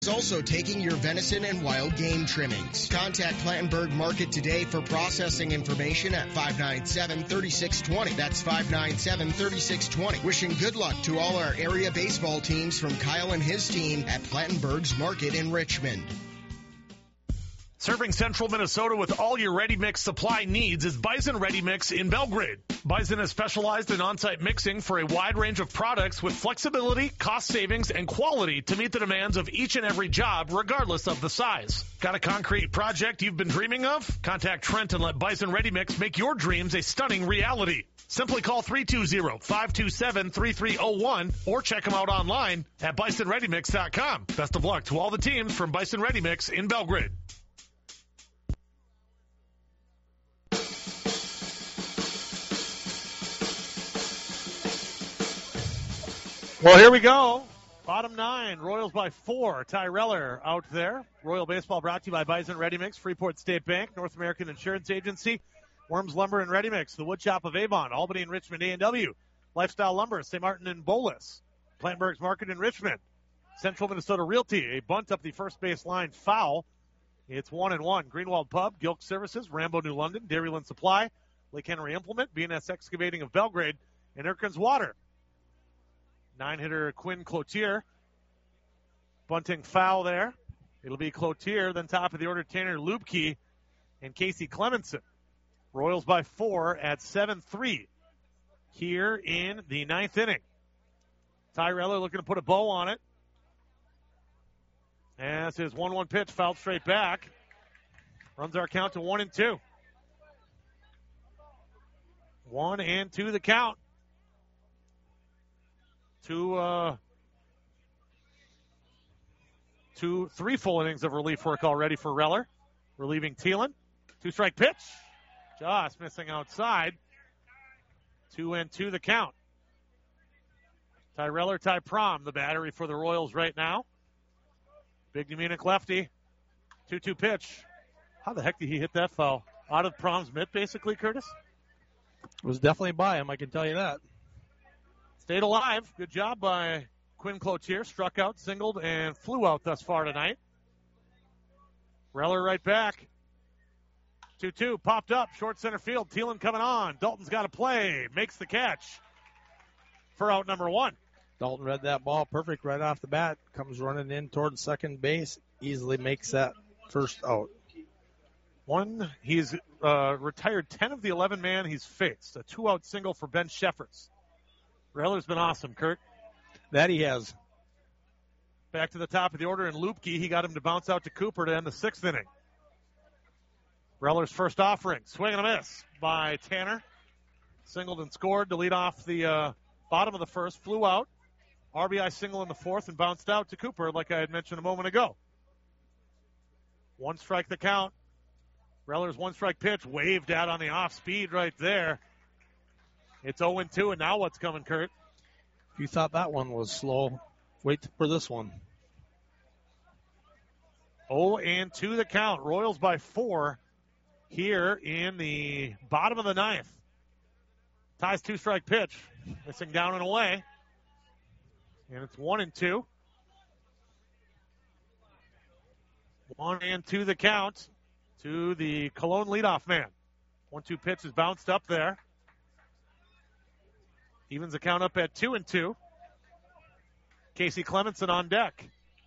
is also taking your venison and wild game trimmings. Contact Plattenberg Market today for processing information at 597-3620. That's 597-3620. Wishing good luck to all our area baseball teams from Kyle and his team at Plattenberg's Market in Richmond. Serving central Minnesota with all your ready-mix supply needs is Bison Ready Mix in Belgrade. Bison is specialized in on-site mixing for a wide range of products with flexibility, cost savings, and quality to meet the demands of each and every job, regardless of the size. Got a concrete project you've been dreaming of? Contact Trent and let Bison Ready Mix make your dreams a stunning reality. Simply call 320-527-3301 or check them out online at bisonreadymix.com. Best of luck to all the teams from Bison Ready Mix in Belgrade. Well, here we go. Bottom 9, Royals by 4. Ty Reller out there. Royal Baseball brought to you by Bison Ready Mix, Freeport State Bank, North American Insurance Agency, Worms Lumber and Ready Mix, the Wood Shop of Avon, Albany and Richmond A&W, Lifestyle Lumber, St. Martin and Bolus, Plattenberg's Market in Richmond, Central Minnesota Realty, a bunt up the first base line foul. It's 1-1. Greenwald Pub, Gilk Services, Rambo New London, Dairyland Supply, Lake Henry Implement, B&S Excavating of Belgrade, and Erkins Water. 9-hitter Quinn Cloutier. Bunting foul there. It'll be Cloutier, then top of the order Tanner Lubke and Casey Clemenson. Royals by 4 at 7-3 here in the 9th inning. Ty Reller looking to put a bow on it. As his 1-1 pitch fouled straight back. Runs our count to 1-2. 1-2 the count. Three full innings of relief work already for Reller. Relieving Thielen. 2-strike pitch. Just missing outside. 2-2 the count. Ty Reller, Ty Prom, the battery for the Royals right now. Big Munich lefty. 2-2 pitch. How the heck did he hit that foul? Out of Prom's mitt, basically, Curtis? It was definitely by him, I can tell you that. Stayed alive. Good job by Quinn Cloutier. Struck out, singled, and flew out thus far tonight. Reller right back. 2-2. Popped up. Short center field. Thielen coming on. Dalton's got to play. Makes the catch for out number 1. Dalton read that ball perfect right off the bat. Comes running in towards second base. Easily makes that first out. He's retired 10 of the 11 man he's faced. A 2-out single for Ben Shefferts. Reller's been awesome, Kurt. That he has. Back to the top of the order in Lupke. He got him to bounce out to Cooper to end the 6th inning. Reller's first offering. Swing and a miss by Tanner. Singled and scored to lead off the bottom of the first. Flew out. RBI single in the 4th and bounced out to Cooper like I had mentioned a moment ago. 1 strike the count. Reller's 1-strike pitch waved out on the off speed right there. It's 0-2, and now what's coming, Kurt? If you thought that one was slow, wait for this one. 0-2 the count. Royals by 4 here in the bottom of the 9th. Ty's 2-strike pitch. Missing down and away. And it's 1-2. 1-2 the count to the Cologne leadoff man. 1-2 pitch is bounced up there. Evens the count up at 2-2. Casey Clemenson on deck.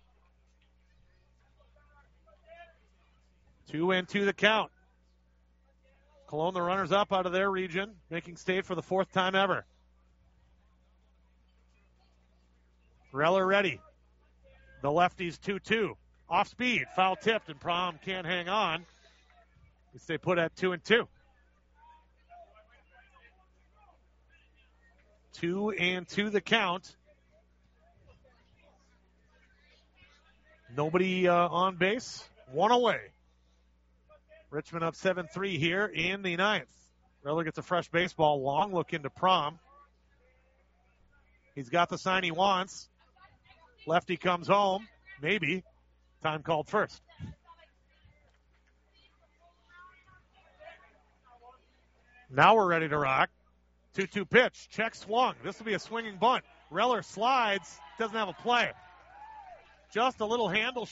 2-2 the count. Cologne, the runners up out of their region, making state for the 4th time ever. Reller ready. The lefties 2-2. Off speed, foul tipped, and Prom can't hang on. We stay put at 2-2. 2-2 the count. Nobody on base. 1 away. Richmond up 7-3 here in the 9th. Reller gets a fresh baseball. Long look into Prom. He's got the sign he wants. Lefty comes home. Maybe. Time called first. Now we're ready to rock. 2-2 pitch. Check swung. This will be a swinging bunt. Reller slides. Doesn't have a play. Just a little handle